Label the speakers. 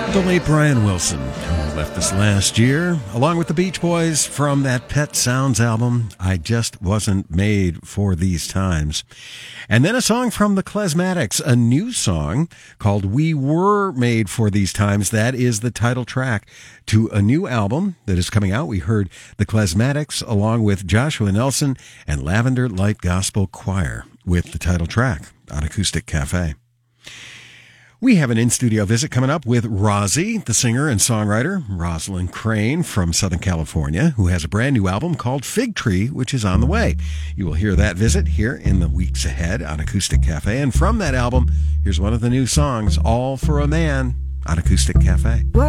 Speaker 1: The late Brian Wilson, who left us last year, along with the Beach Boys from that Pet Sounds album, I Just Wasn't Made for These Times. And then a song from the Klezmatics, a new song called We Were Made for These Times. That is the title track to a new album that is coming out. We heard the Klezmatics along with Joshua Nelson and Lavender Light Gospel Choir with the title track on Acoustic Cafe. We have an in-studio visit coming up with Rosie, the singer and songwriter, Rosalind Crane from Southern California, who has a brand new album called Fig Tree, which is on the way. You will hear that visit here in the weeks ahead on Acoustic Cafe. And from that album, here's one of the new songs, All for a Man, on Acoustic Cafe.